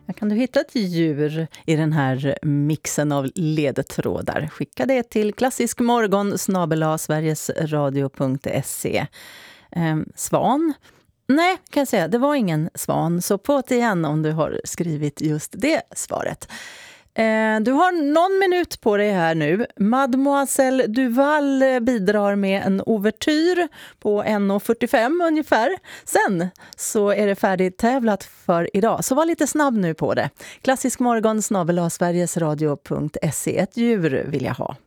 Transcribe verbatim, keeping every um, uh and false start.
Kan du hitta ett djur i den här mixen av ledtrådar? Skicka det till klassiskmorgon snabel-a sverigesradio punkt se. Eh, svan? Nej, kan jag säga. Det var ingen svan. Så på det igen om du har skrivit just det svaret. Eh, du har någon minut på dig här nu. Mademoiselle Duval bidrar med en ouvertyr på en fyrtiofem ungefär. Sen så är det färdigt tävlat för idag. Så var lite snabb nu på det. Klassisk morgon snabel-a sverigesradio punkt se. Ett djur vill jag ha.